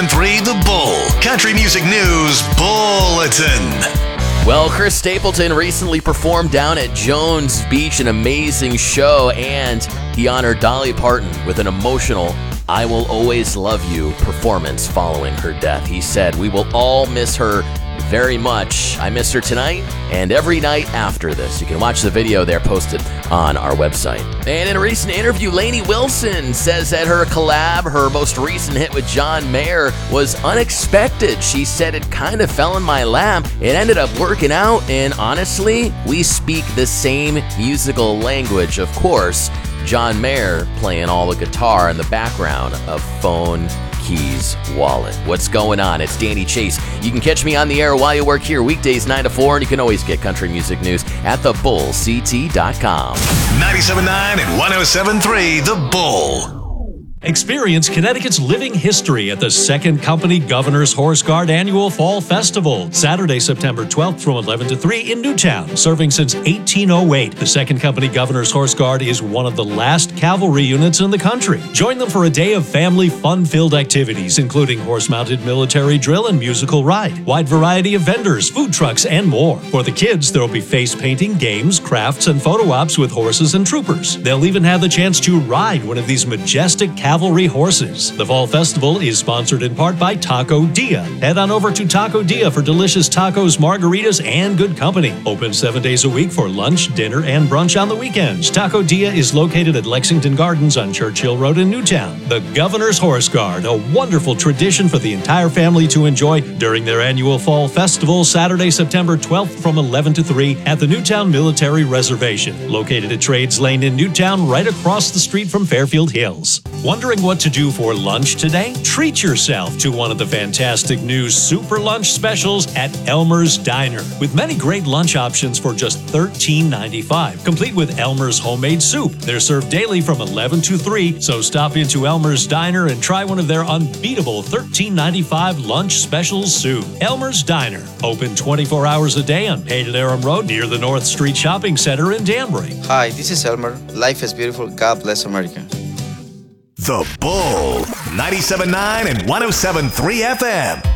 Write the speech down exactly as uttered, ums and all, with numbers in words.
seven three The Bull. Country Music News Bulletin. Well, Chris Stapleton recently performed down at Jones Beach, an amazing show, and he honored Dolly Parton with an emotional I Will Always Love You performance following her death. He said, "We will all miss her very much. I miss her tonight and every night after this." You can watch the video there posted on our website. And in a recent interview, Lainey Wilson says that her collab, her most recent hit with John Mayer, was unexpected. She said, "It kind of fell in my lap. It ended up working out, and honestly, we speak the same musical language." Of course, John Mayer playing all the guitar in the background of Phone Keys Wallet. What's going on? It's Danny Chase. You can catch me on the air while you work here weekdays nine to four, and you can always get country music news at the bull c t dot com. ninety-seven point nine and one oh seven point three The Bull. Experience Connecticut's living history at the Second Company Governor's Horse Guard Annual Fall Festival, Saturday, September twelfth from eleven to three in Newtown. Serving since eighteen oh eight, the Second Company Governor's Horse Guard is one of the last cavalry units in the country. Join them for a day of family fun-filled activities, including horse-mounted military drill and musical ride, wide variety of vendors, food trucks, and more. For the kids, there will be face painting, games, crafts, and photo ops with horses and troopers. They'll even have the chance to ride one of these majestic cavalry horses. The Fall Festival is sponsored in part by Taco Dia. Head on over to Taco Dia for delicious tacos, margaritas, and good company. Open seven days a week for lunch, dinner, and brunch on the weekends. Taco Dia is located at Lexington Gardens on Churchill Road in Newtown. The Governor's Horse Guard, a wonderful tradition for the entire family to enjoy during their annual Fall Festival, Saturday, September twelfth from eleven to three at the Newtown Military Reservation, located at Trades Lane in Newtown, right across the street from Fairfield Hills. Wondering what to do for lunch today? Treat yourself to one of the fantastic new Super Lunch Specials at Elmer's Diner, with many great lunch options for just thirteen ninety-five, complete with Elmer's homemade soup. They're served daily from eleven to three, so stop into Elmer's Diner and try one of their unbeatable thirteen ninety-five lunch specials soon. Elmer's Diner, open twenty-four hours a day on Payton Aram Road near the North Street Shopping Center in Danbury. Hi, this is Elmer. Life is beautiful. God bless America. The Bull. ninety-seven point nine and one oh seven point three F M.